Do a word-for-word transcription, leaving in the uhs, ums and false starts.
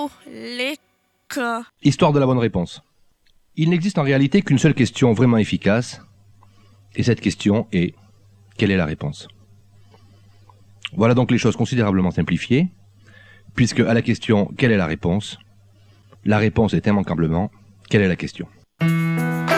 catholique. Histoire de la bonne réponse. Il n'existe en réalité qu'une seule question vraiment efficace, et cette question est « Quelle est la réponse ?» Voilà donc les choses considérablement simplifiées, puisque à la question « Quelle est la réponse ?» la réponse est immanquablement « Quelle est la question ?»